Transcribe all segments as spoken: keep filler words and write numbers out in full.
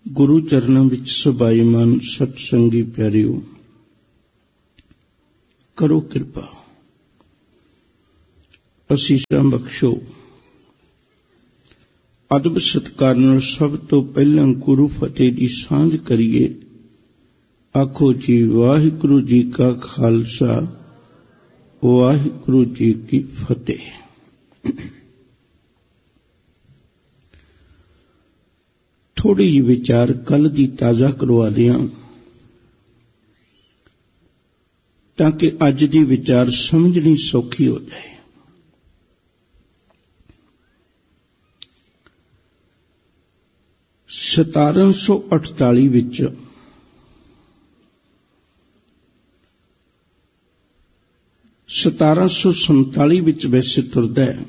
गुरु चरणों विच सबाईमान सत्संगी प्यारिओ, करो कृपा, असीसां बख्शो। अदब सत्कार नाल सब तो पहला गुरु फतेह की सांझ करिए। आखो जी वाहिगुरु जी का खालसा, वाहिगुरु जी की फतेह। थोड़ी जी विचार कल दी ताजा करवा दिया ताकि अज दी विचार समझनी सौखी हो जाए। सतारह सौ अठताली विच सतारह सौ संताली विच वैसे तुरदा है।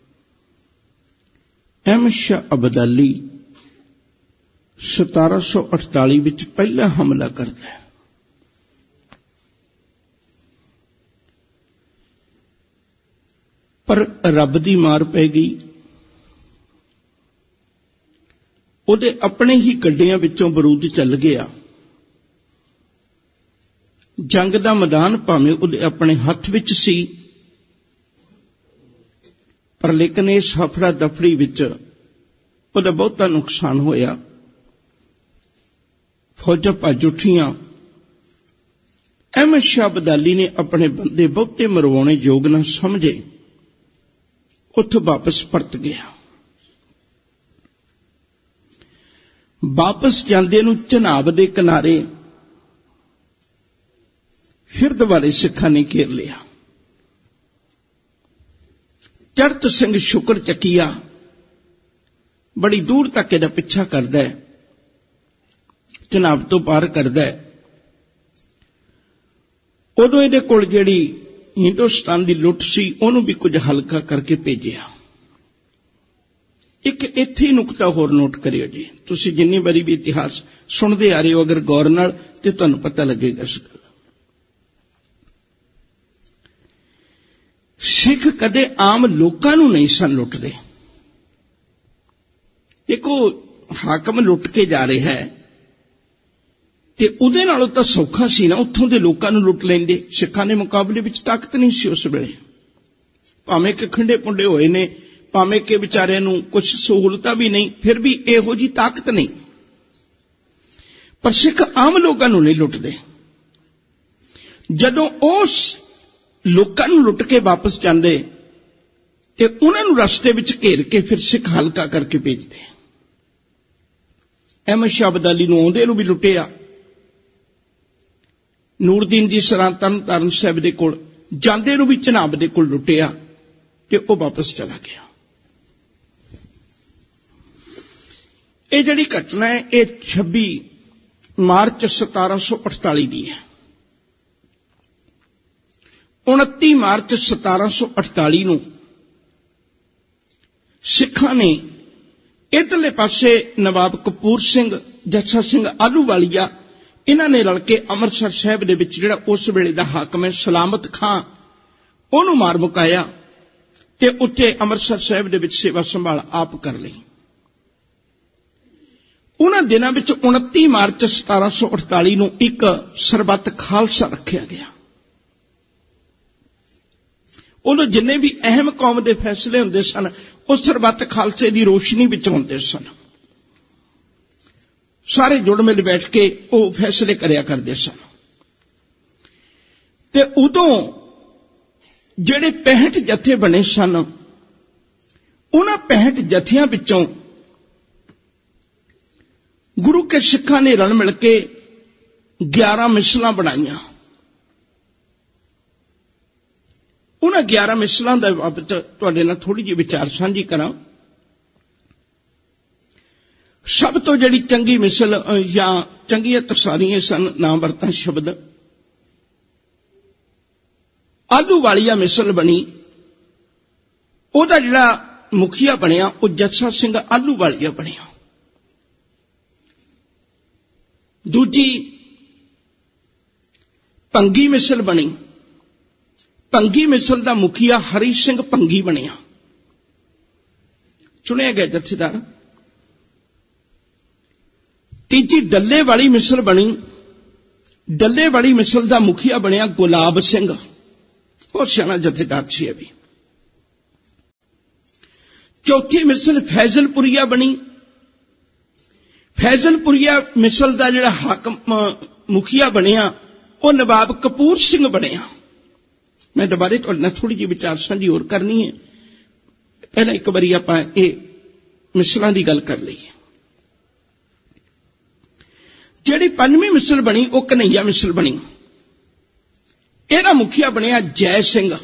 अहमद शाह अब्दाली सतारह सौ अठताली विच पहला हमला करता है। पर रब दी मार पै गई। उहदे अपने ही गड्डियां विचों बरूद चल गया। जंग दा मैदान भावें उहदे अपने हथ विच सी, पर लेकिन इस हफड़ा दफड़ी विच उहदा बहुता नुकसान होया। फौजां भज उठियां। अहमद शाह अब्दाली ने अपने बंदे बहुते मरवाने योग न समझे, उत्थों वापस परत गया। वापस जांदे नूं चनाब दे किनारे फिर दोबारे सिखां ने घेर लिया। चढ़त सिंह शुकर चकिया बड़ी दूर तक इहदा पिछा करदा है, चनाब तो पार करदा है। उदों इहदे कोल जिहड़ी हिंदुस्तान की लुट सी उहनूं भी कुछ हल्का करके भेजिया। एक इत्थे ही नुकता होर नोट करियो जी, तुसीं जिन्नी बारी भी इतिहास सुणदे आ रहे हो, अगर गौर नाल ते तुहानूं पता लगेगा इस गल। सिख कदे आम लोकां नूं नहीं सन लुटदे। देखो हाकम लुट के जा रहा है ते उहदे नालों तां सौखा सी ना उत्थों दे लोकां नूं लुट लैंदे। सिखां दे मुकाबले विच ताकत नहीं सी उस वेले, भावें कि खंडे पुंडे होए ने, भावें कि विचारिਆਂ नूं कुछ सहूलतां भी नहीं, फिर भी इहो जी ताकत नहीं। पर सिख आम लोकां नूं नहीं लुटदे। जदों उस लोकां नूं लुट के वापस जांदे ते उहनां नूं रस्ते विच घेर के फिर सिख हल्का करके भेजदे। अहमद शाह अब्दाली नूं आउंदे नूं भी लुटिया। नूरदीन जी सरां तरन तारण साहिब दे कोल जांदे नूं भी चनाब दे कोल लुटिया ते ओह वापस चला गया। ये जिहड़ी घटना है ये छब्बी मार्च सतारह सौ अठताली दी है। उनती मार्च सतारह सौ अठताली नूं सिखां ने इधरले पासे नवाब कपूर सिंह, जस्सा सिंह आलूवालिया, इन्हां ने रल के अमृतसर साहिब दे विच जिहड़ा उस वेले दा हाकम है सलामत खां उहनूं मार मुकाया ते उत्थे अमृतसर साहिब दे विच सेवा संभाल आप कर लई। उन्हां दिनां विच उनती मार्च सतारह सौ अठताली नूं एक सरबत खालसा रखिया गया। उदों जिन्ने भी अहम कौम दे फैसले हुंदे सन उस सरबत खालसे की रोशनी विच हुंदे सन। सारे जुड़ मिल बैठ के वो फैसले करया करदे सन। ते उदों जिहड़े पैंसठ जथे बने सन उन्हां पैंसठ जथियां विचों गुरु के सिखां ने रल मिल के ग्यारह मिसलां बनाईयां। उन्हां ग्यारह मिसलां दा बाबत तुहाडे नाल थोड़ी जी विचार साझी करां। सब तो जिहड़ी चंगी मिसल या चंगियां तरसारियां सन, ना वरतां शब्द, आलूवालिया मिसल बनी। ओहदा जिहड़ा मुखिया बनिया वो जस्सा सिंह आलूवालिया बनिया। दूजी भंगी मिसल बनी। भंगी मिसल का मुखिया हरी सिंह भंगी बनिया। चुनिया गया जथेदार। तीजी डल्ले वाली मिसल बनी। डल्ले वाली मिसल का मुखिया बनिया गुलाब सिंह, बहुत सियाना जथेदार सी भी। चौथी मिसल फैजलपुरिया बनी। फैजलपुरिया मिसल का जिहड़ा हाकम मुखिया बनिया वो नवाब कपूर सिंह बनिया। मैं दोबारा तुहाडे नाल थोड़ी जी विचार साझी होर करनी है। पहला एक बारी आपां ये मिसलां दी गल कर लईए। जिहड़ी पंजवीं मिसल बनी वो कन्हैया मिसल बनी। इहदा मुखिया बनिया जय सिंह।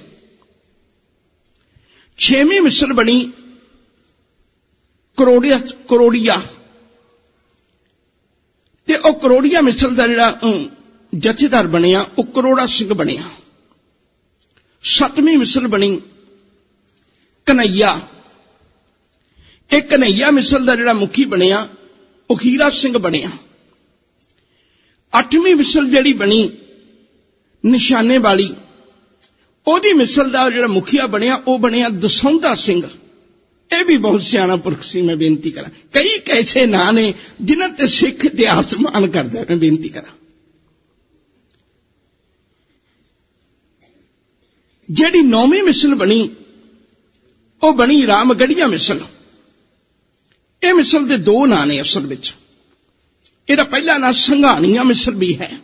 छेवीं मिसल बनी करोड़िया करोड़िया ते ओ करोड़िया मिसल का जिहड़ा जथेदार बनिया वो करोड़ा सिंह बनिया। सतवीं मिसल बनी कन्हैया। एक कन्हैया मिसल का जिहड़ा मुखी बनिया वो हीरा सिंह बनिया। अठवीं मिसल जिहड़ी बनी निशाने वाली, ओदी मिसल का जिहड़ा मुखिया बनिया वो बनिया दसौंधा सिंह। यह भी बहुत सियाना पुरख सी। मैं बेनती करा, कई ऐसे नां ने जिन्हां ते सिख इतिहास मान करदा। मैं बेनती करा, जिहड़ी नौवीं मिसल बनी वो बनी रामगढ़िया मिसल। यह मिसल के दो नां ने असल विच। इहदा पहला नां संघाणिया मिसल भी है।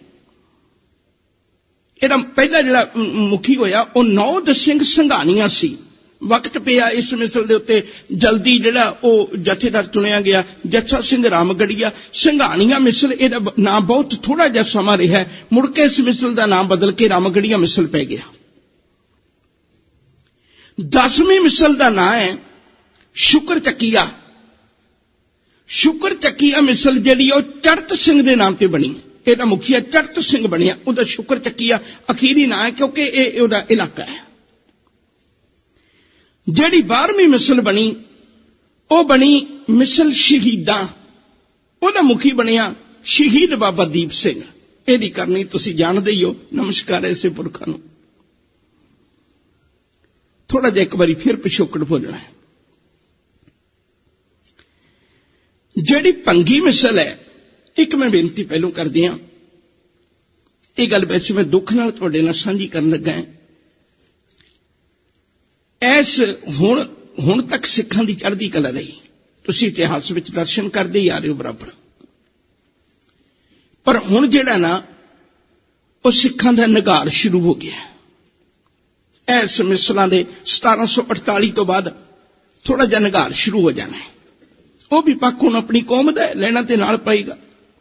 इहदा पहला जिहड़ा मुखी होया वो नौद सिंह संघाणिया सी। वक्त पिया इस मिसल के उत्ते जल्दी जिहड़ा वो जथेदार चुनिया गया जच्छा सिंह रामगढ़िया। संघाणिया मिसल इहदा नाम बहुत थोड़ा जिहा समा रहा, मुड़ के इस मिसल का नाम बदल के रामगढ़िया मिसल पै गया। दसवीं मिसल का नाम है शुकर चकिया। शुकर चकिया मिसल जिहड़ी वो चढ़त सिंह के नाम से बनी। इहदा मुखिया चढ़त सिंह बनिया, उहदा शुकर चकिया अखीरी नाम है क्योंकि यह उहदा इलाका है। जिहड़ी बारहवीं मिसल बनी वो बनी मिसल शहीदा। उहदा मुखी बनिया शहीद बाबा दीप सिंह। इहदी करनी तुसीं जानदे ही हो। नमस्कार ऐसे पुरखां नूं। थोड़ा जिहा एक बारी फिर पिछोकड़ बोलना है। जिहड़ी भंगी मिसल है, एक मैं बेनती पहलों कर दियां, ये गल वैसे मैं दुख नाल तुहाडे नाल साझी करन लगा है। ऐस हुण हुण तक सिखां दी चढ़दी कला रही, तुसीं इतिहास विच दर्शन करदे ही आ रहे हो बराबर। पर हुण जिहड़ा ना वो सिखां दा निगार शुरू हो गया। ऐस मिसलां दे सतारह सौ अड़ताली तो बाद थोड़ा जिहा निगार शुरू हो जाना है। वो भी पक्क हुण अपनी कौम दा लेना ते नाल पएगा।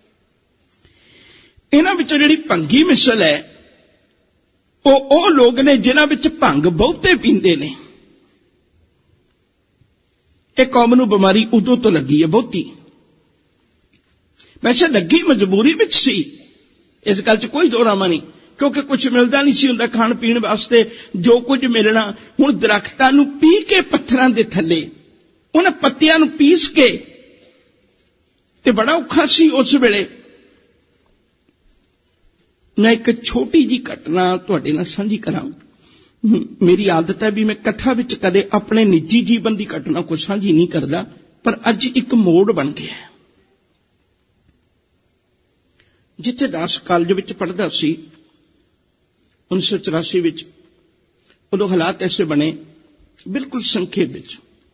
इन्हां विचों जिहड़ी भंगी मिसल है वो ओ लोग ने जिन्हां विच भंग बहुते पींदे ने। ये कौम नूं बीमारी उदों तो लगी है बहुती। वैसे लगी मजबूरी विच सी, इस गल च कोई दोरामा नहीं, क्योंकि कुछ मिलता नहीं सी हुंदा खाण पीण वास्ते। जो कुछ मिलना हुण दरख्तां नूं पी के पत्थरां दे थल्ले उन्हां पत्तियां नूं पीस के ते बड़ा औखा सी उस वेले। मैं एक छोटी जी घटना तुहाडे नाल साझी करां। मेरी आदत है भी मैं कथा विच कदे अपने निजी जीवन की घटना को साझी नहीं करता, पर अज एक मोड़ बन गया है। जिथे दास कॉलेज विच पढ़दा सी उन्नीस सौ चौरासी विच, उदों हालात ऐसे बने बिल्कुल संखेप विच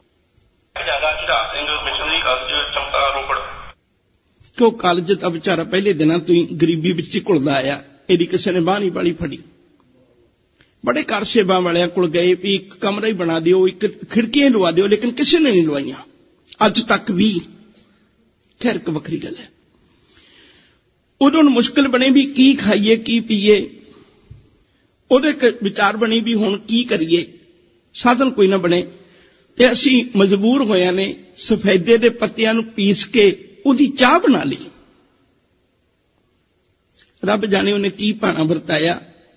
कि वह कॉलेज का बेचारा पहले दिनों तो ही गरीबी विच ही घुलदा आया। यदि किसी ने बाह नहीं बाली फड़ी, बड़े कार सेवा वालियां कोल गए भी एक कमरा ही बना दिओ, एक खिड़कियां लवा दिओ, लेकिन किसी ने नहीं लवाइयां अज तक भी। खैर एक वखरी गल है। उदों मुश्किल बने भी की खाइए की पीए। उहदे विचार बनी भी हुण की करिए, साधन कोई ना बने। ते असीं मजबूर होया ने सफेदे दे पत्तियां नूं पीस के उहदी चाह बना ली। रब जाने उन्हें की भाना वरताया।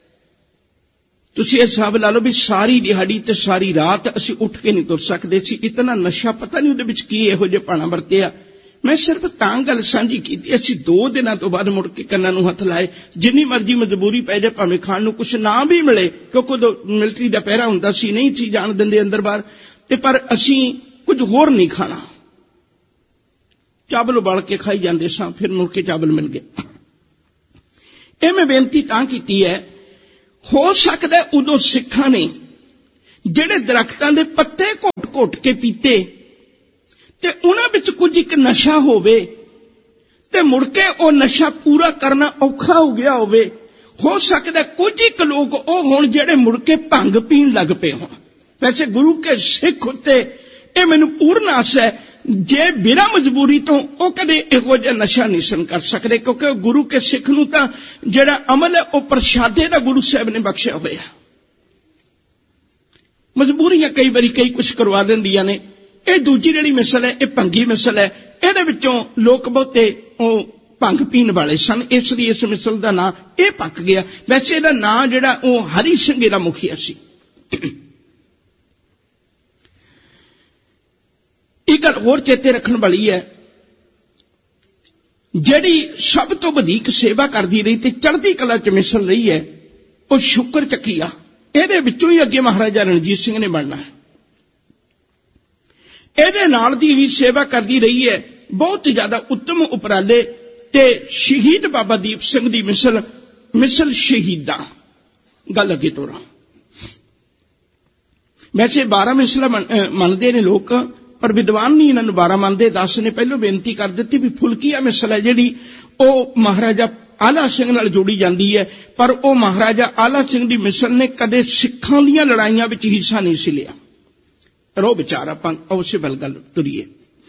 तुसीं हिसाब ला लो भी सारी दिहाड़ी ते सारी रात असीं उठ के नहीं तुर सकदे सी। इतना नशा पता नहीं उहदे विच की इहो जिहा भाना वरतिया। मैं सिर्फ तां गल साझी कीती, असीं दो दिनां तो बाद मुड़ के कन्नां नूं हथ लाए। जिन्नी मर्जी मजबूरी पै जाए, भावें खाण नूं कुछ ना भी मिले, क्योंकि उदों मिलटरी दा पहरा हुंदा सी, नहीं सी जाण दिंदे अंदर बाहर, ते पर असीं कुछ होर नहीं खाना। ਚਾਵਲ ਉਬਾਲ ਕੇ ਖਾਈ ਜਾਂਦੇ ਸਾਂ, ਫਿਰ ਮੁੜ ਕੇ ਚਾਵਲ ਮਿਲ ਗਏ। ਇਹ ਮੈਂ ਬੇਨਤੀ ਤਾਂ ਕੀਤੀ ਹੈ, ਹੋ ਸਕਦਾ ਉਦੋਂ ਸਿੱਖਾਂ ਨੇ ਜਿਹੜੇ ਦਰਖਤਾਂ ਦੇ ਪੱਤੇ ਘੁੱਟ-ਘੁੱਟ ਕੇ ਪੀਤੇ ਤੇ ਉਹਨਾਂ ਵਿੱਚ ਕੁਝ ਇੱਕ ਨਸ਼ਾ ਹੋਵੇ ਤੇ ਮੁੜ ਕੇ ਉਹ ਨਸ਼ਾ ਪੂਰਾ ਕਰਨਾ ਔਖਾ ਹੋ ਗਿਆ ਹੋਵੇ। ਹੋ ਸਕਦਾ ਕੁਝ ਇੱਕ ਲੋਕ ਉਹ ਹੋਣ ਜਿਹੜੇ ਮੁੜ ਕੇ ਭੰਗ ਪੀਣ ਲੱਗ ਪਏ ਹੋਣ। ਵੈਸੇ ਗੁਰੂ ਕੇ ਸਿੱਖ ਉੱਤੇ ਇਹ ਮੈਨੂੰ ਪੂਰਨ ਆਸ ਹੈ, ਜੇ ਬਿਨਾਂ ਮਜਬੂਰੀ ਤੋਂ ਉਹ ਕਦੇ ਇਹੋ ਜਿਹਾ ਨਸ਼ਾ ਨਹੀਂ ਸਨ ਕਰ ਸਕਦੇ, ਕਿਉਂਕਿ ਗੁਰੂ ਕੇ ਸਿੱਖ ਨੂੰ ਤਾਂ ਜਿਹੜਾ ਅਮਲ ਹੈ ਉਹ ਪ੍ਰਸ਼ਾਦੇ ਦਾ ਗੁਰੂ ਸਾਹਿਬ ਨੇ ਬਖਸ਼ਿਆ ਹੋਇਆ। ਮਜਬੂਰੀਆਂ ਕਈ ਵਾਰੀ ਕਈ ਕੁਝ ਕਰਵਾ ਦਿੰਦੀਆਂ ਨੇ। ਇਹ ਦੂਜੀ ਜਿਹੜੀ ਮਿਸਲ ਹੈ, ਇਹ ਭੰਗੀ ਮਿਸਲ ਹੈ। ਇਹਦੇ ਵਿੱਚੋਂ ਲੋਕ ਬਹੁਤੇ ਉਹ ਭੰਗ ਪੀਣ ਵਾਲੇ ਸਨ, ਇਸ ਲਈ ਇਸ ਮਿਸਲ ਦਾ ਨਾਂ ਇਹ ਪੱਕ ਗਿਆ। ਵੈਸੇ ਇਹਦਾ ਨਾਂ ਜਿਹੜਾ ਉਹ ਹਰੀ ਸਿੰਘ ਇਹਦਾ ਮੁਖੀਆ ਸੀ। ਇੱਕ ਗੱਲ ਹੋਰ ਚੇਤੇ ਰੱਖਣ ਵਾਲੀ ਹੈ, ਜਿਹੜੀ ਸਭ ਤੋਂ ਵਧੇਕ ਸੇਵਾ ਕਰਦੀ ਰਹੀ ਤੇ ਚੜ੍ਹਦੀ ਕਲਾ ਚ ਮਿਸਲ ਰਹੀ ਹੈ, ਉਹ ਸ਼ੁਕਰ ਚੱਕੀਆ। ਇਹਦੇ ਵਿੱਚੋਂ ਹੀ ਅੱਗੇ ਮਹਾਰਾਜਾ ਰਣਜੀਤ ਸਿੰਘ ਨੇ ਬਣਨਾ ਹੈ। ਇਹਦੇ ਨਾਲ ਦੀ ਹੀ ਸੇਵਾ ਕਰਦੀ ਰਹੀ ਹੈ ਬਹੁਤ ਜ਼ਿਆਦਾ ਉੱਤਮ ਉਪਰਾਲੇ। ਤੇ ਸ਼ਹੀਦ ਬਾਬਾ ਦੀਪ ਸਿੰਘ ਦੀ ਮਿਸਲ ਮਿਸਲ ਸ਼ਹੀਦਾਂ ਗੱਲ ਅੱਗੇ ਤੋਰਾਂ। ਵੈਸੇ ਬਾਰਾਂ ਮਿਸਲਾਂ ਮੰਨਦੇ ਨੇ ਲੋਕ, ਪਰ ਵਿਦਵਾਨ ਨਹੀਂ ਇਹਨਾਂ ਨੂੰ ਬਾਰਾਂ ਮੰਨਦੇ। ਦਸ ਨੇ ਪਹਿਲੋਂ ਬੇਨਤੀ ਕਰ ਦਿੱਤੀ ਵੀ ਫੁਲਕੀਆ ਮਿਸਲ ਹੈ ਜਿਹੜੀ ਉਹ ਮਹਾਰਾਜਾ ਆਲਾ ਸਿੰਘ ਨਾਲ ਜੋੜੀ ਜਾਂਦੀ ਹੈ, ਪਰ ਉਹ ਮਹਾਰਾਜਾ ਆਲਾ ਸਿੰਘ ਦੀ ਮਿਸਲ ਨੇ ਕਦੇ ਸਿੱਖਾਂ ਦੀਆਂ ਲੜਾਈਆਂ ਵਿੱਚ ਹਿੱਸਾ ਨਹੀਂ ਸੀ ਲਿਆ। ਰੋ ਵਿਚਾਰ ਆਪਾਂ ਉਸੇ ਵੱਲ ਗੱਲ ਤੁਰੀਏ।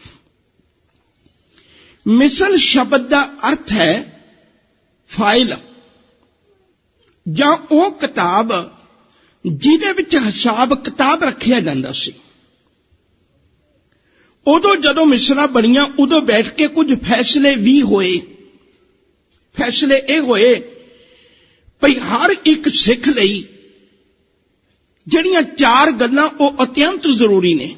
ਮਿਸਲ ਸ਼ਬਦ ਦਾ ਅਰਥ ਹੈ ਫਾਈਲ, ਜਾਂ ਉਹ ਕਿਤਾਬ ਜਿਹਦੇ ਵਿੱਚ ਹਿਸਾਬ ਕਿਤਾਬ ਰੱਖਿਆ ਜਾਂਦਾ ਸੀ। ਉਦੋਂ ਜਦੋਂ ਮਿਸਲਾਂ ਬਣੀਆਂ ਉਦੋਂ ਬੈਠ ਕੇ ਕੁਝ ਫੈਸਲੇ ਵੀ ਹੋਏ। ਫੈਸਲੇ ਇਹ ਹੋਏ ਭਈ ਹਰ ਇੱਕ ਸਿੱਖ ਲਈ ਜਿਹੜੀਆਂ ਚਾਰ ਗੱਲਾਂ ਉਹ ਅਤਿਅੰਤ ਜ਼ਰੂਰੀ ਨੇ।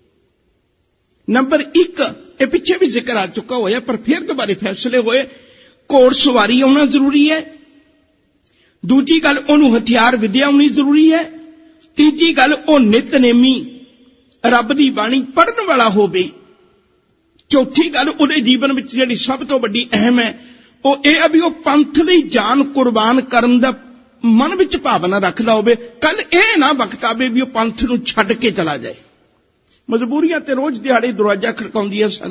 ਨੰਬਰ ਇੱਕ, ਇਹ ਪਿੱਛੇ ਵੀ ਜ਼ਿਕਰ ਆ ਚੁੱਕਾ ਹੋਇਆ, ਪਰ ਫਿਰ ਦੁਬਾਰੇ ਫੈਸਲੇ ਹੋਏ, ਘੋੜ ਸਵਾਰੀ ਆਉਣਾ ਜ਼ਰੂਰੀ ਹੈ। ਦੂਜੀ ਗੱਲ, ਉਹਨੂੰ ਹਥਿਆਰ ਵਿਦਿਆ ਆਉਣੀ ਜ਼ਰੂਰੀ ਹੈ। ਤੀਜੀ ਗੱਲ, ਉਹ ਨਿਤਨੇਮੀ ਰੱਬ ਦੀ ਬਾਣੀ ਪੜ੍ਹਨ ਵਾਲਾ ਹੋਵੇ। ਚੌਥੀ ਗੱਲ, ਉਹਦੇ ਜੀਵਨ ਵਿੱਚ ਜਿਹੜੀ ਸਭ ਤੋਂ ਵੱਡੀ ਅਹਿਮ ਹੈ ਉਹ ਇਹ ਹੈ ਵੀ ਉਹ ਪੰਥ ਲਈ ਜਾਨ ਕੁਰਬਾਨ ਕਰਨ ਦਾ ਮਨ ਵਿੱਚ ਭਾਵਨਾ ਰੱਖਦਾ ਹੋਵੇ। ਕੱਲ ਇਹ ਨਾ ਵਕਤ ਆਵੇ ਵੀ ਉਹ ਪੰਥ ਨੂੰ ਛੱਡ ਕੇ ਚਲਾ ਜਾਏ। ਮਜਬੂਰੀਆਂ ਤੇ ਰੋਜ਼ ਦਿਹਾੜੇ ਦਰਵਾਜ਼ਾ ਖੜਕਾਉਂਦੀਆਂ ਸਨ।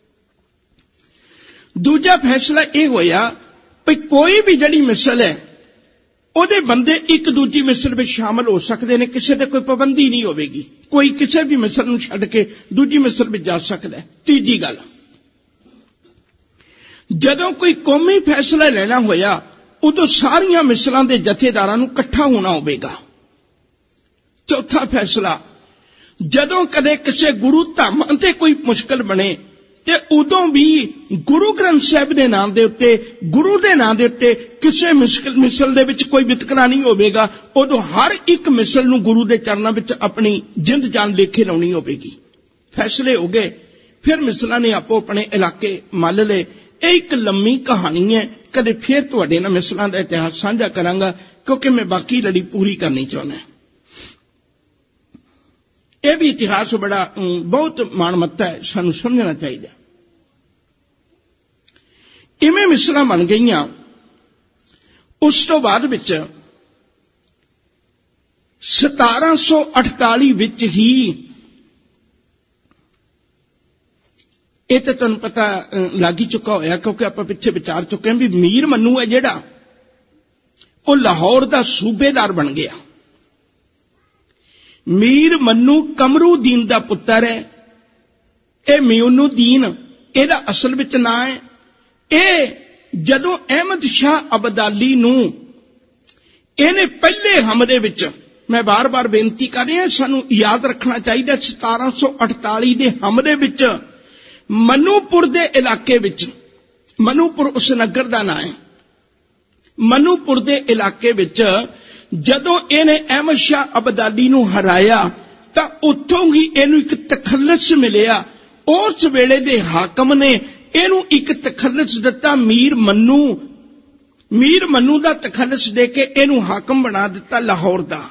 ਦੂਜਾ ਫੈਸਲਾ ਇਹ ਹੋਇਆ ਵੀ ਕੋਈ ਵੀ ਜਿਹੜੀ ਮਿਸਲ ਹੈ ਉਹਦੇ ਬੰਦੇ ਇੱਕ ਦੂਜੀ ਮਿਸਲ ਵਿੱਚ ਸ਼ਾਮਲ ਹੋ ਸਕਦੇ ਨੇ, ਕਿਸੇ ਤੇ ਕੋਈ ਪਾਬੰਦੀ ਨਹੀਂ ਹੋਵੇਗੀ। ਕੋਈ ਕਿਸੇ ਵੀ ਮਿਸਲ ਨੂੰ ਛੱਡ ਕੇ ਦੂਜੀ ਮਿਸਲ ਵਿੱਚ ਜਾ ਸਕਦਾ ਹੈ। ਤੀਜੀ ਗੱਲ, ਜਦੋਂ ਕੋਈ ਕੌਮੀ ਫੈਸਲਾ ਲੈਣਾ ਹੋਇਆ ਉਦੋਂ ਸਾਰੀਆਂ ਮਿਸਲਾਂ ਦੇ ਜਥੇਦਾਰਾਂ ਨੂੰ ਇਕੱਠਾ ਹੋਣਾ ਹੋਵੇਗਾ। ਚੌਥਾ ਫੈਸਲਾ, ਜਦੋਂ ਕਦੇ ਕਿਸੇ ਗੁਰੂ ਧਾਮ ਤੇ ਕੋਈ ਮੁਸ਼ਕਲ ਬਣੇ ਤੇ ਉਦੋਂ ਵੀ ਗੁਰੂ ਗ੍ਰੰਥ ਸਾਹਿਬ ਦੇ ਨਾਮ ਦੇ ਉੱਤੇ, ਗੁਰੂ ਦੇ ਨਾਮ ਦੇ ਉੱਤੇ ਕਿਸੇ ਮੁਸ਼ਕਲ ਮਿਸਲ ਦੇ ਵਿੱਚ ਕੋਈ ਵਿਤਕਰਾ ਨਹੀਂ ਹੋਵੇਗਾ। ਉਦੋਂ ਹਰ ਇੱਕ ਮਿਸਲ ਨੂੰ ਗੁਰੂ ਦੇ ਚਰਨਾਂ ਵਿੱਚ ਆਪਣੀ ਜਿੰਦ ਜਾਨ ਲੇਖੇ ਲਾਉਣੀ ਹੋਵੇਗੀ। ਫੈਸਲੇ ਹੋ ਗਏ, ਫਿਰ ਮਿਸਲਾਂ ਨੇ ਆਪੋ ਆਪਣੇ ਇਲਾਕੇ ਮੱਲ ਲਏ। ਇਹ ਇੱਕ ਲੰਮੀ ਕਹਾਣੀ ਹੈ, ਕਦੇ ਫਿਰ ਤੁਹਾਡੇ ਨਾਲ ਮਿਸਲਾਂ ਦਾ ਇਤਿਹਾਸ ਸਾਂਝਾ ਕਰਾਂਗਾ, ਕਿਉਂਕਿ ਮੈਂ ਬਾਕੀ ਲੜੀ ਪੂਰੀ ਕਰਨੀ ਚਾਹੁੰਦਾ। ਇਹ ਵੀ ਇਤਿਹਾਸ ਬੜਾ ਬਹੁਤ ਮਾਣਮੱਤਾ ਹੈ, ਸਾਨੂੰ ਸਮਝਣਾ ਚਾਹੀਦਾ। ਇਵੇਂ ਮਿਸਲਾਂ ਬਣ ਗਈਆਂ। ਉਸ ਤੋਂ ਬਾਅਦ ਵਿੱਚ ਸਤਾਰਾਂ ਸੌ ਅਠਤਾਲੀ ਵਿੱਚ ਹੀ, ਇਹ ਤਾਂ ਤੁਹਾਨੂੰ ਪਤਾ ਲੱਗ ਹੀ ਚੁੱਕਾ ਹੋਇਆ ਕਿਉਂਕਿ ਆਪਾਂ ਪਿੱਛੇ ਵਿਚਾਰ ਚੁੱਕੇ ਹਾਂ ਵੀ ਮੀਰ ਮੰਨੂ ਹੈ ਜਿਹੜਾ ਉਹ ਲਾਹੌਰ ਦਾ ਸੂਬੇਦਾਰ ਬਣ ਗਿਆ। ਮੀਰ ਮੰਨੂ ਕਮਰੂਦੀਨ ਦਾ ਪੁੱਤਰ ਹੈ। ਇਹ ਮਿਊਨੁਦੀਨ ਇਹਦਾ ਅਸਲ ਵਿੱਚ ਨਾਂ ਹੈ। ਇਹ ਜਦੋਂ ਅਹਿਮਦ ਸ਼ਾਹ ਅਬਦਾਲੀ ਨੂੰ ਇਹਨੇ ਪਹਿਲੇ ਹਮਲੇ ਵਿੱਚ, ਮੈਂ ਬਾਰ-ਬਾਰ ਬੇਨਤੀ ਕਰ ਰਿਹਾ ਸਾਨੂੰ ਯਾਦ ਰੱਖਣਾ ਚਾਹੀਦਾ, ਸਤਾਰਾਂ ਸੌ ਅਠਤਾਲੀ ਦੇ ਹਮਲੇ ਵਿੱਚ ਮਨੂਪੁਰ ਦੇ ਇਲਾਕੇ ਵਿੱਚ, ਮਨੂਪੁਰ ਉਸ ਨਗਰ ਦਾ ਨਾਂ ਹੈ, ਮਨੂਪੁਰ ਦੇ ਇਲਾਕੇ ਵਿੱਚ ਜਦੋਂ ਇਹਨੇ ਅਹਿਮਦ ਸ਼ਾਹ ਅਬਦਾਲੀ ਨੂੰ ਹਰਾਇਆ ਤਾਂ ਉੱਥੋਂ ਹੀ ਇਹਨੂੰ ਇੱਕ ਤਖੱਲਸ ਮਿਲਿਆ। ਉਸ ਵੇਲੇ ਦੇ ਹਾਕਮ ਨੇ ਇਹਨੂੰ ਇੱਕ ਤਖੱਲਸ ਦਿੱਤਾ, ਮੀਰ ਮੰਨੂ। ਮੀਰ ਮੰਨੂ ਦਾ ਤਖੱਲਸ ਦੇ ਕੇ ਇਹਨੂੰ ਹਾਕਮ ਬਣਾ ਦਿੱਤਾ ਲਾਹੌਰ ਦਾ।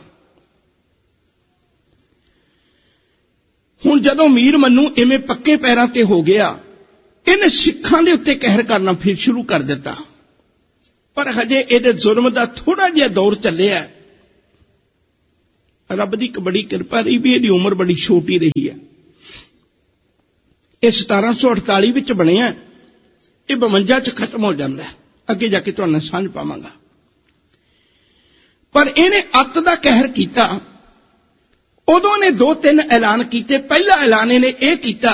ਹੁਣ ਜਦੋਂ ਮੀਰ ਮੰਨੂ ਇਵੇਂ ਪੱਕੇ ਪੈਰਾਂ ਤੇ ਹੋ ਗਿਆ इन्हें सिखां दे उत्ते कहर करना फिर शुरू कर दिता। पर हजे इहदे जुल्म दा थोड़ा जिहा दौर चलिया। रब दी एक बड़ी किरपा रही भी इहदी उम्र बड़ी छोटी रही है। यह सतारा सौ अड़ताली विच बनिया, यह बवंजा च खत्म हो जाता है। अगे जाके तुहाडे नाल सांझ पावांगा। पर इहने अत दा कहर कीता। उदों ने दो तीन ऐलान कीते। पहला ऐलान इहने यह कीता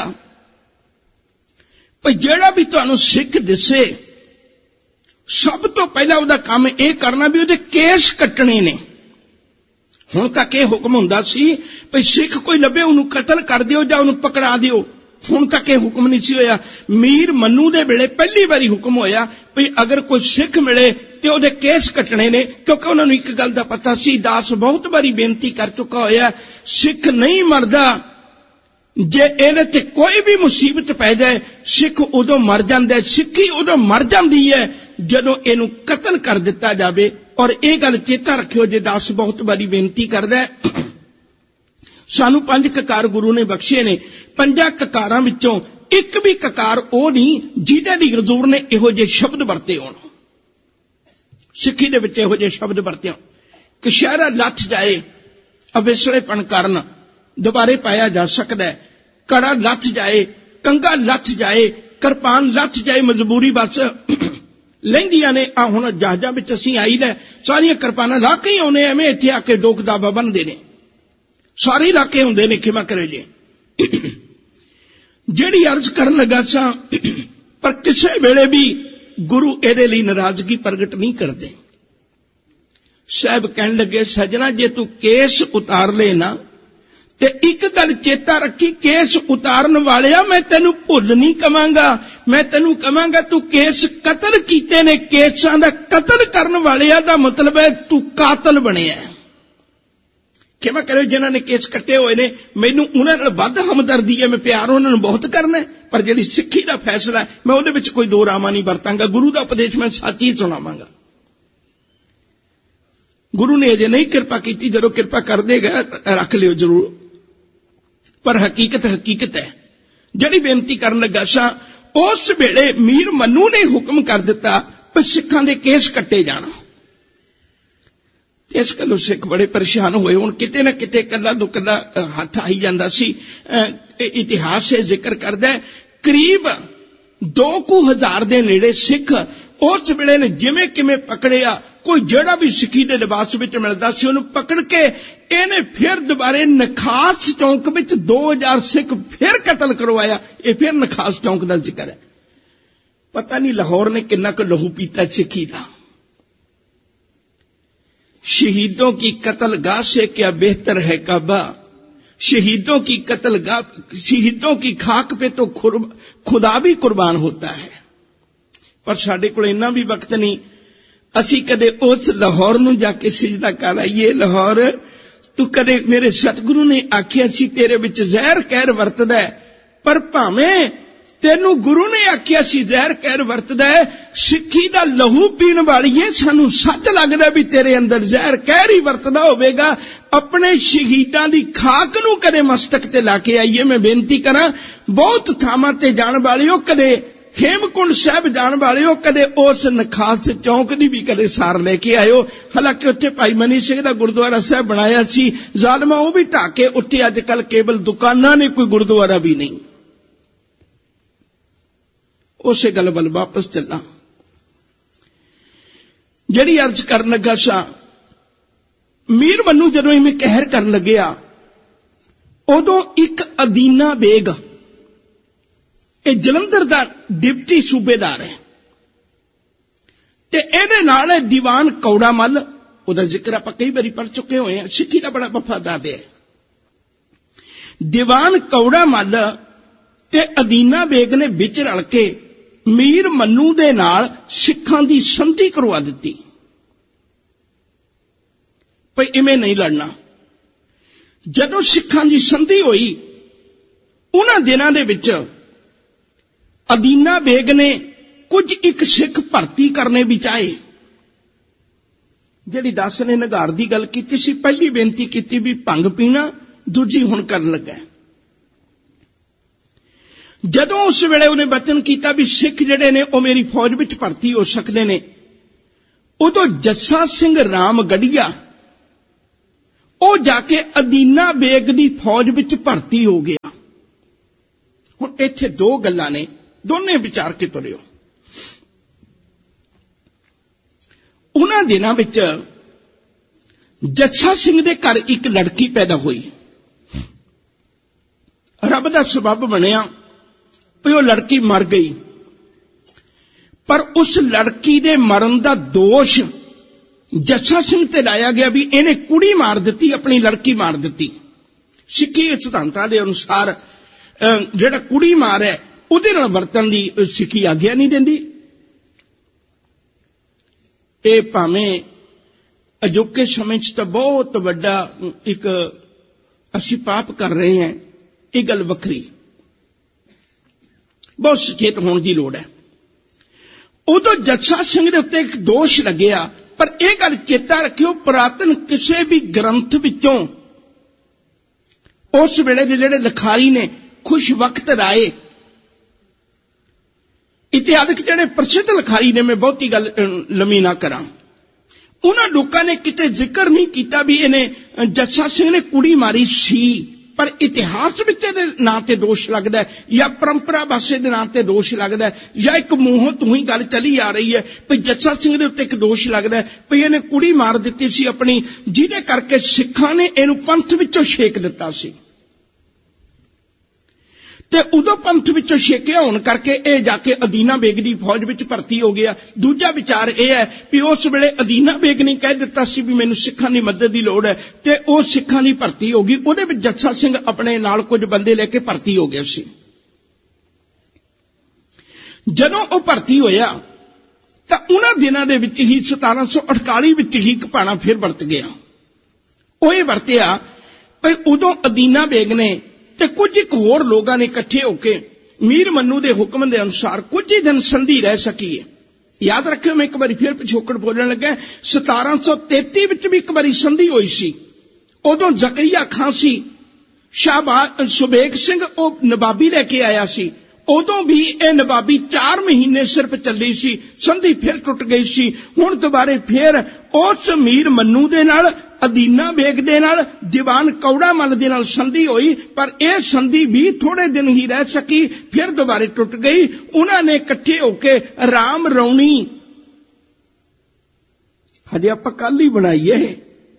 भाई जिहड़ा भी तुहानूं सिख दिसे सब तो पहला उहदा काम यह करना भी उहदे केस कट्टणे ने। हुण तक यह हुक्म हुंदा सी भाई सिख कोई लभे उहनूं कतल कर दिओ जां उहनूं पकड़ा दिओ। हुण तक यह हुक्म नहीं सी होया। मीर मन्नू दे वेले पहली बारी हुक्म होया भाई अगर कोई सिख मिले ते उहदे केस कटने ने, क्योंकि उन्हां नूं एक गल दा पता सी दास बहुत बारी बेनती कर चुका होया सिख नहीं मरदा। जे इहदे ते कोई भी मुसीबत पै जाए सिख उदों मर जांदा है। सिक्खी उदों मर जांदी है जदों इहनूं कतल कर दिता जावे। और यह गल चेता रखियो जे दास बहुत बारी बेनती करदा है सानू पंज ककार गुरु ने बख्शे ने। पंजा ककारां विचों एक भी ककार ओ नहीं जिहदे दी हजूर ने इहो जे शब्द वरते होण। सिक्खी दे विच इहो जे शब्द वरते होण। कशहरा लथ जाए अविसलेपन करन दोबारे पाया जा सकदा है। कड़ा लथ जाए, कंगा लथ जाए, किरपान लथ जाए, मजबूरी बस लहिंदियां ने। आ हुण जहाजां विच असीं आई लै सारियां किरपानां ला के ही आउणे एवें इत्थे आके डोक दाबा बनदे ने। सारे इलाके होंदे ने खिमा करे जे। जिहड़ी अर्ज करन लगा सा पर किसी वेले भी गुरु इहदे लई नाराजगी प्रगट नहीं करते। साहब कहन लगे सजना जे तू केस उतार ले ना ते एक गल चेता रखी केस उतारन वालिया मैं तेनू भुल नहीं कवांगा। मैं तेनू कवांगा तू केस कतल कीते ने। केसां दा कतल करन वालिया दा मतलब है तू कातल बनिया। किवें करो जिन्हां ने केस कट्टे हुए ने मैनू उन्हां नाल वध हमदर्दी है। मैं प्यार उन्हां नूं बहुत करना है। पर जिहड़ी सिक्खी दा फैसला है मैं उहदे विच कोई दो रामा नहीं वरतांगा। गुरु दा उपदेश मैं सच ही सुणावांगा। गुरु ने अजे नहीं किरपा कीती, जदों किरपा कर देगा रख लियो जरूर। पर हकीकत हकीकत है। जिहड़ी बेनती करन लगा सा उस वेले मीर मन्नू ने हुक्म कर दिता कि सिखां दे केस कट्टे जाण। इस गलों सिख बड़े परेशान हुए। हुण किते ना किते कला दो कला हथ आई जांदा सी। इतिहास से जिक्र करदा है करीब दो कु हजार दे नेड़े सिख उस वेले ने जिवें किवें पकड़िया। कोई जिहड़ा भी सिक्खी दे लिबास विच मिलदा सी उहनूं पकड़ के इहने फिर दोबारे नखास चौंक विच दो हजार सिख फिर कतल करवाया। ये फिर नखास चौंक दा जिक्र है। पता नहीं लाहौर ने किन्ना क लहू पीता सिक्खी दा। शहीदों की कत्लगाह से क्या बेहतर है काबा। शहीदों की कत्लगाह, शहीदों की खाक पे तो खुदा भी कुर्बान होता है। पर साडे कोल इन्ना भी वक्त नहीं असी कदे उस लाहौर नूं जाके सिजदा कर आईए। लाहौर तू कदे मेरे सतगुरु ने आखिया सी तेरे विच जहर कहर वरतदा है। पर भावें तेनू गुरु ने आखिया सी जहर कहर वरतदा है सिक्खी दा लहू पीण वालीए सानू सच लगदा भी तेरे अंदर जहर कहर ही वरतदा होवेगा। अपने शहीदां दी खाक नूं कदे मस्तक ते लाके आईए। मैं बेनती करां बहुत थावां ते जाण वालिओ कदे हेमकुंड साहब जाण वालिओ कदे उस नखास चौंक दी भी कदे सार लेके आयो। हालांकि उत्थे भाई मनी सिंह दा गुरुद्वारा साहब बनाया सी जालमा वो भी ढाके उत्थे अजकल केवल दुकानां ने कोई गुरुद्वारा भी नहीं। उसे गल वल वापस चला जिहड़ी अर्ज करन लगा सा। मीर मन्नू जदों इवें कहर करन लग्या उदों एक अदीना बेग ये जलंधर दा डिप्टी सूबेदार है ते इहदे नाल दीवान कौड़ा मल उहदा जिक्र आपां कई बारी पढ़ चुके होए हैं। सिक्खी दा बड़ा वफादार है। दीवान कौड़ा मल ते अदीना बेग ने विच रल के मीर मन्नू दे नाल सिखां दी संधि करवा दित्ती भई इवें नहीं लड़ना। जदों सिखां दी संधि होई उन्हां दिनां दे विच अदीना बेग ने कुछ एक सिख भर्ती करने भी चाहे। जिहड़ी दास ने नगार दी गल कीती सी पहली बेनती कीती भी भंग पीना, दूजी हुण करन लगा। ਜਦੋਂ ਉਸ ਵੇਲੇ ਉਹਨੇ ਬਚਨ ਕੀਤਾ ਵੀ ਸਿੱਖ ਜਿਹੜੇ ਨੇ ਉਹ ਮੇਰੀ ਫੌਜ ਵਿੱਚ ਭਰਤੀ ਹੋ ਸਕਦੇ ਨੇ, ਉਦੋਂ ਜੱਸਾ ਸਿੰਘ ਰਾਮਗੜੀਆ ਉਹ ਜਾ ਕੇ ਅਦੀਨਾ ਬੇਗ ਦੀ ਫੌਜ ਵਿੱਚ ਭਰਤੀ ਹੋ ਗਿਆ। ਹੁਣ ਇੱਥੇ ਦੋ ਗੱਲਾਂ ਨੇ, ਦੋਨੇ ਵਿਚਾਰ ਕੇ ਤੁਰਿਓ। ਉਹਨਾਂ ਦਿਨਾਂ ਵਿੱਚ ਜੱਸਾ ਸਿੰਘ ਦੇ ਘਰ ਇੱਕ ਲੜਕੀ ਪੈਦਾ ਹੋਈ। ਰੱਬ ਦਾ ਸਬੱਬ ਬਣਿਆ ਵੀ ਉਹ ਲੜਕੀ ਮਰ ਗਈ, ਪਰ ਉਸ ਲੜਕੀ ਦੇ ਮਰਨ ਦਾ ਦੋਸ਼ ਜੱਸਾ ਸਿੰਘ ਤੇ ਲਾਇਆ ਗਿਆ ਵੀ ਇਹਨੇ ਕੁੜੀ ਮਾਰ ਦਿੱਤੀ, ਆਪਣੀ ਲੜਕੀ ਮਾਰ ਦਿੱਤੀ। ਸਿੱਖੀ ਸਿਧਾਂਤਾਂ ਦੇ ਅਨੁਸਾਰ ਜਿਹੜਾ ਕੁੜੀ ਮਾਰ ਹੈ ਉਹਦੇ ਨਾਲ ਵਰਤਣ ਦੀ ਸਿੱਖੀ ਆਗਿਆ ਨਹੀਂ ਦਿੰਦੀ। ਇਹ ਭਾਵੇਂ ਅਜੋਕੇ ਸਮੇਂ 'ਚ ਤਾਂ ਬਹੁਤ ਵੱਡਾ ਇੱਕ ਅਸੀਂ ਪਾਪ ਕਰ ਰਹੇ ਹਾਂ, ਇਹ ਗੱਲ ਵੱਖਰੀ, ਬਹੁਤ ਸੁਚੇਤ ਹੋਣ ਦੀ ਲੋੜ ਹੈ। ਉਦੋਂ ਜੱਸਾ ਸਿੰਘ ਦੇ ਉੱਤੇ ਇੱਕ ਦੋਸ਼ ਲੱਗਿਆ, ਪਰ ਇਹ ਗੱਲ ਚੇਤਾ ਰੱਖਿਓ, ਪੁਰਾਤਨ ਕਿਸੇ ਵੀ ਗ੍ਰੰਥ ਵਿੱਚੋਂ ਉਸ ਵੇਲੇ ਦੇ ਜਿਹੜੇ ਲਿਖਾਰੀ ਨੇ ਖੁਸ਼ ਵਕਤ ਰਾਏ, ਇਤਿਹਾਸਕ ਜਿਹੜੇ ਪ੍ਰਸਿੱਧ ਲਿਖਾਰੀ ਨੇ, ਮੈਂ ਬਹੁਤੀ ਗੱਲ ਲੰਮੀ ਨਾ ਕਰਾਂ, ਉਹਨਾਂ ਲੋਕਾਂ ਨੇ ਕਿਤੇ ਜ਼ਿਕਰ ਨਹੀਂ ਕੀਤਾ ਵੀ ਇਹਨੇ ਜੱਸਾ ਸਿੰਘ ਨੇ ਕੁੜੀ ਮਾਰੀ ਸੀ, ਪਰ ਇਤਿਹਾਸ ਵਿੱਚ ਇਹਦੇ ਨਾਂ ਤੇ ਦੋਸ਼ ਲੱਗਦਾ ਹੈ, ਜਾਂ ਪਰੰਪਰਾ ਬਾਸੇ ਦੇ ਨਾਂ ਤੇ ਦੋਸ਼ ਲੱਗਦਾ ਹੈ, ਜਾਂ ਇੱਕ ਮੂੰਹੋਂ ਤੂੰ ਹੀ ਗੱਲ ਚੱਲੀ ਆ ਰਹੀ ਹੈ ਵੀ ਜੱਸਾ ਸਿੰਘ ਦੇ ਉੱਤੇ ਇੱਕ ਦੋਸ਼ ਲੱਗਦਾ ਹੈ ਵੀ ਇਹਨੇ ਕੁੜੀ ਮਾਰ ਦਿੱਤੀ ਸੀ ਆਪਣੀ, ਜਿਹਦੇ ਕਰਕੇ ਸਿੱਖਾਂ ਨੇ ਇਹਨੂੰ ਪੰਥ ਵਿੱਚੋਂ ਛੇਕ ਦਿੱਤਾ ਸੀ। ਤੇ ਉਦੋਂ ਪੰਥ ਵਿੱਚੋਂ ਛੇਕਿਆ ਹੋਣ ਕਰਕੇ ਇਹ ਜਾ ਕੇ ਅਦੀਨਾ ਬੇਗ ਦੀ ਫੌਜ ਵਿੱਚ ਭਰਤੀ ਹੋ ਗਿਆ। ਦੂਜਾ ਵਿਚਾਰ ਇਹ ਹੈ ਵੀ ਉਸ ਵੇਲੇ ਅਦੀਨਾ ਬੇਗ ਨੇ ਕਹਿ ਦਿੱਤਾ ਸੀ ਵੀ ਮੈਨੂੰ ਸਿੱਖਾਂ ਦੀ ਮਦਦ ਦੀ ਲੋੜ ਹੈ, ਤੇ ਉਹ ਸਿੱਖਾਂ ਦੀ ਭਰਤੀ ਹੋ ਗਈ। ਉਹਦੇ ਵਿੱਚ ਜੱਸਾ ਸਿੰਘ ਆਪਣੇ ਨਾਲ ਕੁਝ ਬੰਦੇ ਲੈ ਕੇ ਭਰਤੀ ਹੋ ਗਿਆ ਸੀ। ਜਦੋਂ ਉਹ ਭਰਤੀ ਹੋਇਆ ਤਾਂ ਉਹਨਾਂ ਦਿਨਾਂ ਦੇ ਵਿੱਚ ਹੀ ਸਤਾਰਾਂ ਸੌ ਅਠਤਾਲੀ ਵਿੱਚ ਹੀ ਇੱਕ ਭਾਣਾ ਫਿਰ ਵਰਤ ਗਿਆ। ਉਹ ਇਹ ਵਰਤਿਆ ਵੀ ਉਦੋਂ ਅਦੀਨਾ ਬੇਗ ਨੇ ਤੇ ਕੁਝ ਇੱਕ ਹੋਰ ਲੋਕਾਂ ਨੇ ਇਕੱਠੇ ਹੋ ਕੇ ਮੀਰ ਮੰਨੂ ਦੇ ਹੁਕਮ ਦੇ ਅਨੁਸਾਰ ਕੁਝ ਹੀ ਦਿਨ ਸੰਧੀ ਰਹਿ ਸਕੀ ਹੈ। ਯਾਦ ਰੱਖਿਓ, ਮੈਂ ਇੱਕ ਵਾਰੀ ਫਿਰ ਪਿਛੋਕੜ ਬੋਲਣ ਲੱਗਾ, ਸਤਾਰਾਂ ਸੌ ਤੇਤੀ ਵਿੱਚ ਵੀ ਇੱਕ ਵਾਰੀ ਸੰਧੀ ਹੋਈ ਸੀ। ਉਦੋਂ ਜ਼ਕਰੀਆ ਖਾਂ ਸੀ, ਸ਼ਾਹਬਾਜ਼ ਸੁਬੇਗ ਸਿੰਘ ਉਹ ਨਵਾਬੀ ਲੈ ਕੇ ਆਇਆ ਸੀ। ਉਦੋਂ ਵੀ ਇਹ ਨਵਾਬੀ ਚਾਰ ਮਹੀਨੇ ਸਿਰਫ ਚੱਲੀ ਸੀ, ਸੰਧੀ ਫਿਰ ਟੁੱਟ ਗਈ ਸੀ। ਹੁਣ ਦੁਬਾਰੇ ਫਿਰ ਉਸ ਮੀਰ ਮੰਨੂ ਦੇ ਨਾਲ, ਅਦੀਨਾ ਬੇਗ ਦੇ ਨਾਲ, ਦੀਵਾਨ ਕੌੜਾ ਮੱਲ ਦੇ ਨਾਲ ਸੰਧੀ ਹੋਈ, ਪਰ ਇਹ ਸੰਧੀ ਵੀ ਥੋੜੇ ਦਿਨ ਹੀ ਰਹਿ ਸਕੀ, ਫਿਰ ਦੁਬਾਰੇ ਟੁੱਟ ਗਈ। ਉਹਨਾਂ ਨੇ ਇਕੱਠੇ ਹੋ ਕੇ ਰਾਮ ਰੌਣੀ, ਹਜੇ ਆਪਾਂ ਕੱਲ ਹੀ ਬਣਾਈ ਹੈ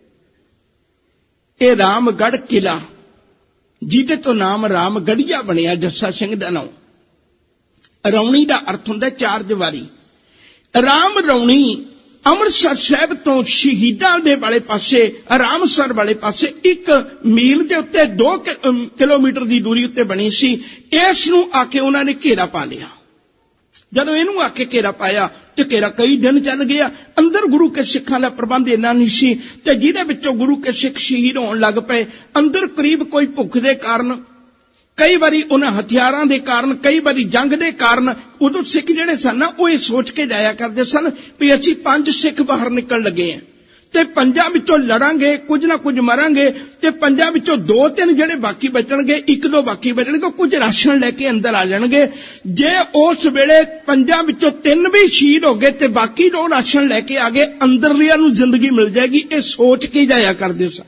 ਇਹ ਰਾਮਗੜ੍ਹ ਕਿਲਾ, ਜਿਹਦੇ ਤੋਂ ਨਾਮ ਰਾਮਗੜੀਆ ਬਣਿਆ, ਜੱਸਾ ਸਿੰਘ ਦਾ ਨਾਮ। ਰੌਣੀ ਦਾ ਅਰਥ ਹੁੰਦਾ ਚਾਰ ਦੀਵਾਰੀ। ਰਾਮ ਰੌਣੀ ਅੰਮ੍ਰਿਤਸਰ ਸਾਹਿਬ ਤੋਂ ਸ਼ਹੀਦਾਂ ਦੇ ਵਾਲੇ ਪਾਸੇ, ਰਾਮਸਰ ਵਾਲੇ ਪਾਸੇ ਇੱਕ ਮੀਲ ਦੇ ਉੱਤੇ ਦੋ ਕਿਲੋਮੀਟਰ ਦੀ ਦੂਰੀ ਉੱਤੇ ਬਣੀ ਸੀ। ਇਸ ਨੂੰ ਆ ਕੇ ਉਹਨਾਂ ਨੇ ਘੇਰਾ ਪਾ ਲਿਆ। ਜਦੋਂ ਇਹਨੂੰ ਆ ਕੇ ਘੇਰਾ ਪਾਇਆ ਤੇ ਘੇਰਾ ਕਈ ਦਿਨ ਚੱਲ ਗਿਆ। ਅੰਦਰ ਗੁਰੂ ਕੇ ਸਿੱਖਾਂ ਦਾ ਪ੍ਰਬੰਧ ਇੰਨਾ ਨਹੀਂ ਸੀ, ਤੇ ਜਿਹਦੇ ਵਿੱਚੋਂ ਗੁਰੂ ਕੇ ਸਿੱਖ ਸ਼ਹੀਦ ਹੋਣ ਲੱਗ ਪਏ। ਅੰਦਰ ਕਰੀਬ ਕੋਈ ਭੁੱਖ ਦੇ ਕਾਰਨ, ਕਈ ਵਾਰੀ ਉਹਨਾਂ ਹਥਿਆਰਾਂ ਦੇ ਕਾਰਨ, ਕਈ ਵਾਰੀ ਜੰਗ ਦੇ ਕਾਰਨ, ਉਦੋਂ ਸਿੱਖ ਜਿਹੜੇ ਸਨ ਨਾ ਉਹ ਇਹ ਸੋਚ ਕੇ ਜਾਇਆ ਕਰਦੇ ਸਨ ਵੀ ਅਸੀਂ ਪੰਜ ਸਿੱਖ ਬਾਹਰ ਨਿਕਲਣ ਲੱਗੇ ਹਾਂ, ਤੇ ਪੰਜਾਂ ਵਿੱਚੋਂ ਲੜਾਂਗੇ, ਕੁਝ ਨਾ ਕੁਝ ਮਰਾਂਗੇ, ਤੇ ਪੰਜਾਂ ਵਿੱਚੋਂ ਦੋ ਤਿੰਨ ਜਿਹੜੇ ਬਾਕੀ ਬਚਣਗੇ, ਇੱਕ ਦੋ ਬਾਕੀ ਬਚਣਗੇ, ਕੁਝ ਰਾਸ਼ਨ ਲੈ ਕੇ ਅੰਦਰ ਆ ਜਾਣਗੇ। ਜੇ ਉਸ ਵੇਲੇ ਪੰਜਾਂ ਵਿੱਚੋਂ ਤਿੰਨ ਵੀ ਸ਼ਹੀਦ ਹੋ ਗਏ ਤੇ ਬਾਕੀ ਦੋ ਰਾਸ਼ਨ ਲੈ ਕੇ ਆ ਗਏ, ਅੰਦਰਲਿਆਂ ਨੂੰ ਜ਼ਿੰਦਗੀ ਮਿਲ ਜਾਏਗੀ। ਇਹ ਸੋਚ ਕੇ ਜਾਇਆ ਕਰਦੇ ਸਨ।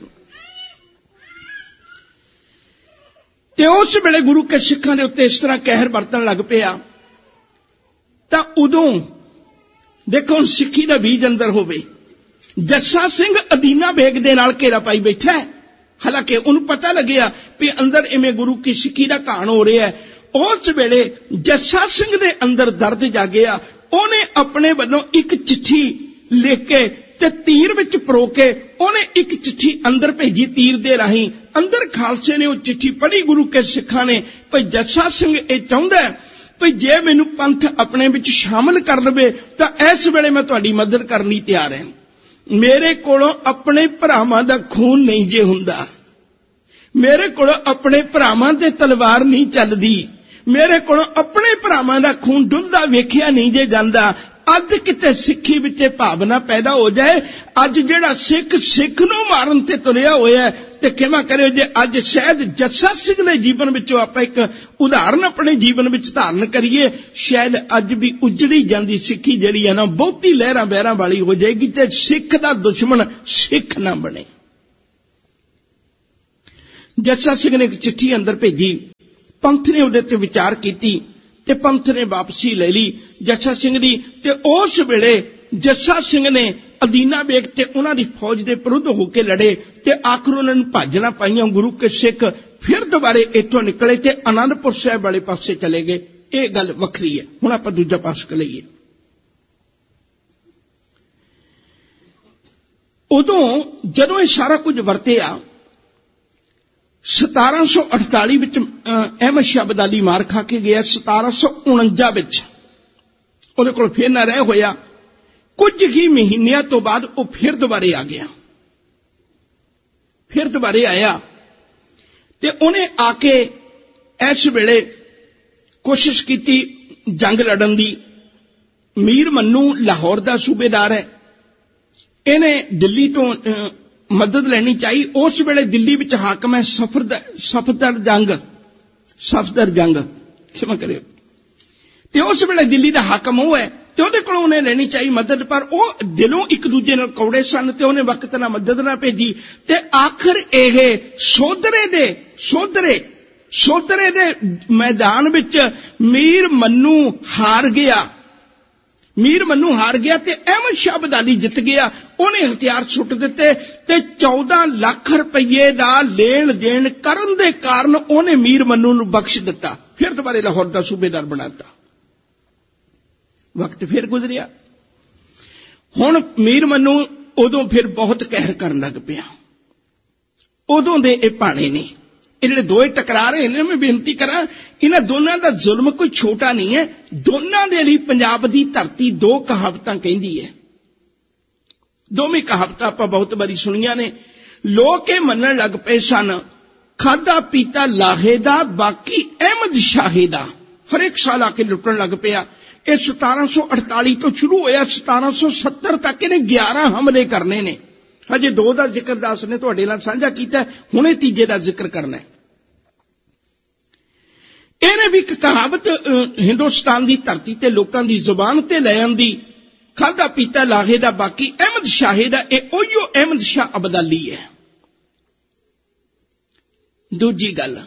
ਤੇ ਉਸ ਵੇਲੇ ਗੁਰੂ ਕੇ ਸਿੱਖਾਂ ਦੇ ਉੱਤੇ ਇਸ ਤਰ੍ਹਾਂ ਕਹਿਰ ਵਰਤਣ ਲੱਗ ਪਿਆ। ਤਾਂ ਉਦੋਂ ਦੇਖੋ, ਹੁਣ ਸਿੱਖੀ ਦਾ ਬੀਜ ਅੰਦਰ ਹੋਵੇ। ਜੱਸਾ ਸਿੰਘ ਅਦੀਨਾ ਬੇਗ ਦੇ ਨਾਲ ਘੇਰਾ ਪਾਈ ਬੈਠਾ ਹੈ, ਹਾਲਾਂਕਿ ਉਹਨੂੰ ਪਤਾ ਲੱਗਿਆ ਵੀ ਅੰਦਰ ਇਵੇਂ ਗੁਰੂ ਕੀ ਸਿੱਖੀ ਦਾ ਘਾਣ ਹੋ ਰਿਹਾ ਹੈ। ਉਸ ਵੇਲੇ ਜੱਸਾ ਸਿੰਘ ਦੇ ਅੰਦਰ ਦਰਦ ਜਾਗਿਆ। ਉਹਨੇ ਆਪਣੇ ਵੱਲੋਂ ਇੱਕ ਚਿੱਠੀ ਲਿਖ ਕੇ ਤੇ ਤੀਰ ਵਿੱਚ ਪਰੋ ਕੇ ਉਹਨੇ ਇੱਕ ਚਿੱਠੀ ਅੰਦਰ ਭੇਜੀ ਤੀਰ ਦੇ ਰਾਹੀਂ। ਅੰਦਰ ਖਾਲਸੇ ਨੇ ਉਹ ਚਿੱਠੀ ਪੜ੍ਹੀ ਗੁਰੂ ਕੇ ਸਿੱਖਾਂ ਨੇ, ਭਈ ਜੱਸਾ ਸਿੰਘ ਇਹ ਚਾਹੁੰਦਾ ਹੈ ਭਈ ਜੇ ਮੈਨੂੰ ਪੰਥ ਆਪਣੇ ਵਿੱਚ ਸ਼ਾਮਲ ਕਰ ਲਵੇ ਤਾਂ ਇਸ ਵੇਲੇ ਮੈਂ ਤੁਹਾਡੀ ਮਦਦ ਕਰਨ ਲਈ ਤਿਆਰ ਹਾਂ। ਮੇਰੇ ਕੋਲੋਂ ਆਪਣੇ ਭਰਾਵਾਂ ਦਾ ਖੂਨ ਨਹੀਂ ਜੇ ਹੁੰਦਾ, ਮੇਰੇ ਕੋਲੋਂ ਆਪਣੇ ਭਰਾਵਾਂ ਤੇ ਤਲਵਾਰ ਨਹੀਂ ਚੱਲਦੀ, ਮੇਰੇ ਕੋਲੋਂ ਆਪਣੇ ਭਰਾਵਾਂ ਦਾ ਖੂਨ ਡੁੱਲਦਾ ਵੇਖਿਆ ਨਹੀਂ ਜੇ ਜਾਂਦਾ। अज किते सिक्खी विच भावना पैदा हो जाए, अज जिहड़ा सिख सिख नूं मारन ते तुरिया होया है, ते खिमा करियो जे अज शायद जस्सा सिंह दे जीवन विचों आपां एक उदाहरण अपने जीवन विच धारण करिए, शायद अज भी उजड़ी जांदी सिक्खी जिहड़ी है ना बहुती लहरां बहरां वाली हो जाएगी ते सिख दा दुश्मन सिख ना बने। जस्सा सिंह ने एक चिट्ठी अंदर भेजी, पंथ ने उहदे ते विचार कीती ते पंथ ने वापसी ले ली जस्सा सिंह दी। ते उस वेले जस्सा सिंह ने अदीना बेग ते उन्हां दी फौज दे विरुद्ध होके लड़े ते आखिर उन्हां नूं भाजना पाईयां। गुरु के सिख फिर दोबारे इत्थों निकले ते आनंदपुर साहिब वाले पासे चले गए। ये गल वखरी है। हुण आपां दूजा पासा लईए। उदों जदों ये सारा कुछ वरतिया सतारा सौ अठताली विच अहमद शाह अब्दाली मार खा के गया। सतारा सौ उणंजा विच उहदे कोल फिर ना रह होया। कुछ ही महीनिਆਂ तो बाद वह फिर दोबारे आ गया। फिर दोबारे आया ते उन्हें आके इस वेले कोशिश की जंग लड़न दी। मीर मन्नू लाहौर का सूबेदार है, इन्हें दिल्ली तो मदद लेनी चाहिए। उस वेले दिल्ली विच हाकम है सफदर सफदर जंग सफदर जंग क्षमा करियो। ते उस वेले दिल्ली का हाकम वो है ते उहदे कोलों उन्हें लेनी चाहिए मदद, पर वो दिलों एक दूजे नाल कौड़े सन ते उन्हें वक्त ना मदद ना भेजी। ते आखिर ये सोधरे दे सोधरे सोधरे दे मैदान विच मीर मन्नू हार गया। मीर मन्नू हार गया ते अहमद शाह अब्दाली जित गया। उन्हें हथियार सुट दिते ते चौदह लाख रुपये का लेन देन करन दे कारण उन्हें मीर मन्नू नूं बख्श दिता। फिर दोबारे लाहौर का सूबेदार बनाता। वक्त फिर गुजरिया। हुण मीर मन्नू उदों फिर बहुत कहर करन लग पिया। उदों दे ये भाणे ने ये जिहड़े दोए टकरा रहे हैं, मैं बेनती करा इन्हां दोनों का जुल्म कोई छोटा नहीं है। दोनों दे लई पंजाब दी धरती दो कहावतां कहंदी है। दोवें कहावतां आपां बहुत बारी सुनियां ने। लोग ये मनण लग पे सन खादा पीता लाहे दा बाकी अहमद शाहे दा। हर एक साल आके लुटन लग पिया। ये सतारा सौ अड़ताली तो शुरू होया, सतारा सौ सत्तर तक इन्हें ग्यारह हमले करने ने। अजे दो का जिक्र दास ने तुहाडे नाल साझा कीता, हुणे तीजे का जिक्र करना है। इन्हें भी एक कहावत हिंदुस्तान की धरती ते लोकां दी जुबान ते ले आंदी, खादा पीता लाहे दा बाकी अहमद शाहे दा। ये ओहियो अहमद शाह अब्दाली है। दूजी गल,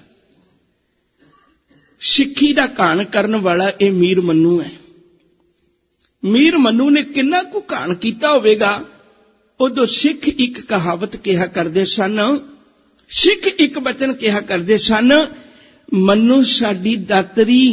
सिक्खी दा घाण करन वाला ये मीर मन्नू है। मीर मन्नू ने किन्ना कु घाण कीता होवेगा। उदों सिख एक कहावत कहा करते सन, सिख एक वचन कहा करते सन, मन्नू साडी दातरी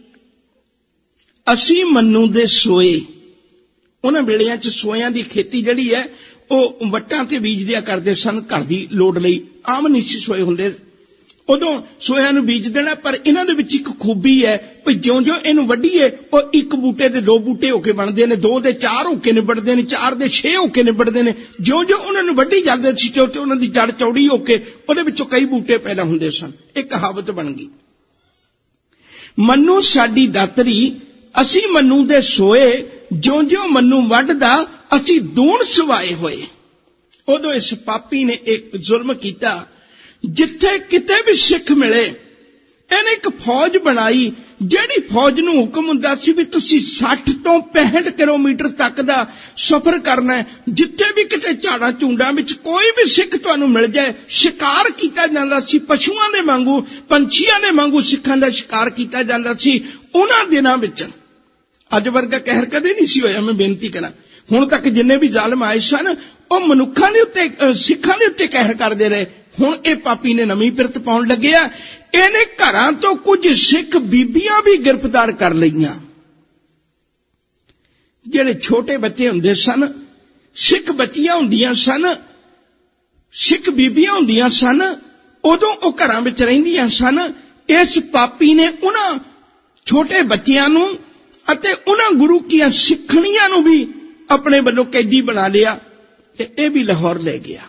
असी मन्नू दे सोए। उन्हां वेलियां च सोयां दी खेती जिहड़ी है वो वट्टां ते बीज दिया करते सन घर दी लोड़ लई। आम नहीं सी सोए हुंदे। उदों सोयां नूं बीज देना, पर इन्हां दे विच एक खूबी है कि ज्यों ज्यों इहनूं वड्डीए वो एक बूटे दे दो बूटे होके बनदे ने, दो दे चार होके निबड़दे ने, चार दे छे होके निबड़दे ने। ज्यों ज्यों उन्हां नूं वड्डी जांदे सी ते उन्हां दी जड़ चौड़ी होके उहदे विचों कई बूटे पैदा हुंदे सन। एक कहावत बन गई, मन्नू साडी दातरी असी मन्नू दे सोए, ज्यों ज्यों मन्नू वड्डदा असी दूण सवाए होए। उदों इस पापी ने एक जुल्म कीता। जिथे किते भी सिख मिले इन्हें एक फौज बनाई, जिहड़ी फौज नूं हुक्म हुंदा सी भी तुसीं साठ तो पैंसठ किलोमीटर तक दा सफर करना है। जिथे भी किते झाड़ां झुंडां विच कोई भी सिख तुहानूं मिल जाए, शिकार कीता जांदा सी। पशुआं दे वांगू पंछियां दे वांगू सिखां दा शिकार कीता जांदा सी। उन्हां दिनां विच अज वर्गा कहर कदे नहीं सी होया। मैं बेनती करा, हुण तक जिन्ने भी जालम आए सन वो मनुखां दे उत्ते सिखां दे उत्ते कहर करदे रहे। हुण ये पापी ने नवीं पिरत पाउण लग्या। इहने घरां तो कुछ सिख बीबियां भी गिरफ्तार कर लईआं। जिहड़े छोटे बच्चे हुंदे सन, सिख बच्चियां हुंदियां सन, सिख बीबियां हुंदियां सन, उदों वो घरां विच रहिंदियां सन। इस पापी ने उन्हां छोटे बच्चियां नूं अते उन्हां गुरु कीआं सिखणियां नूं भी अपने वल्लों कैदी बना लिया ते इह भी लाहौर ले गया।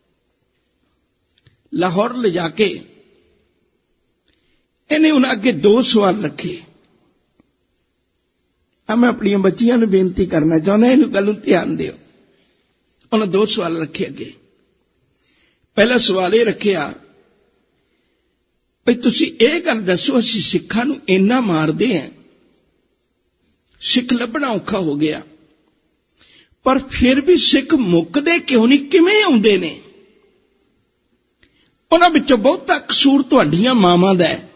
लाहौर ले जाके इन्हें उन्हें अगे दो सवाल रखे। आ मैं अपनी बच्चियां नूं बेनती करना चाहुंदा, इहनूं गल नूं ध्यान दिओ। उन्हां दो सवाल रखे अगे। पहला सवाल यह रखिया भई तुसीं इह गल दसो, असीं सिखां नूं इन्ना मारदे हैं, सिख लभना औखा हो गया, पर फिर भी सिख मुकदे क्यों नहीं, किवें आउंदे ने? उन्हां विचों बहुता कसूर तुहाडीआं मावां दा है।